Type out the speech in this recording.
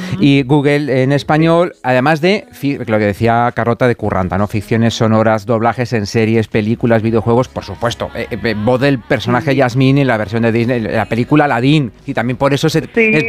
Y Google en español, además de lo que decía Carlota de Curranta, ¿no? Ficciones sonoras, doblajes en series, películas, videojuegos, por supuesto. Voz del personaje Yasmín en la versión de Disney, la película Aladdin. Y también por eso es